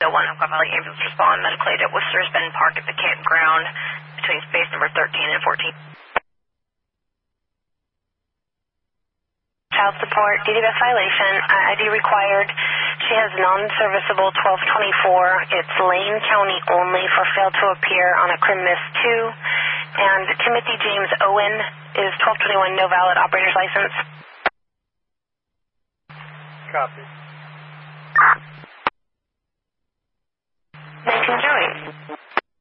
The one Hillcrest Valley ambulance respond medically at Worcester has been parked at the campground between space number 13 and 14. Child support, DDBS violation, ID required. She has non-serviceable 1224. It's Lane County only for failed to appear on a crim miss 2. And Timothy James Owen is 1221, no valid operator's license. Copy. 19 Joey.